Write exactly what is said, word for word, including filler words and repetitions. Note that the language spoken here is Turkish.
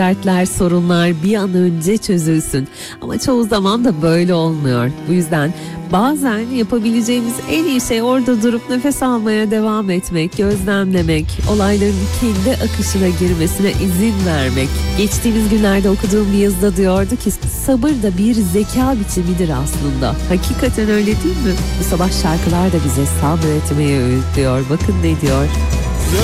dertler, sorunlar bir an önce çözülsün. Ama çoğu zaman da böyle olmuyor. Bu yüzden bazen yapabileceğimiz en iyi şey orada durup nefes almaya devam etmek, gözlemlemek, olayların kendi akışına girmesine izin vermek. Geçtiğimiz günlerde okuduğum bir yazıda diyordu ki sabır da bir zeka biçimidir aslında. Hakikaten öyle değil mi? Bu sabah şarkılar da bize sabretmeye öğütlüyor. Bakın ne diyor?